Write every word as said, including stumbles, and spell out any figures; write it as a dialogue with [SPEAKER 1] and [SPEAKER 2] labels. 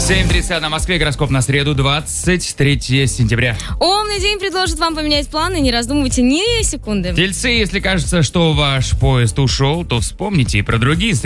[SPEAKER 1] семь тридцать на Москве, гороскоп на среду, двадцать третье сентября.
[SPEAKER 2] Умный день предложит вам поменять планы, не раздумывайте ни секунды.
[SPEAKER 1] Тельцы, если кажется, что ваш поезд ушел, то вспомните и про другие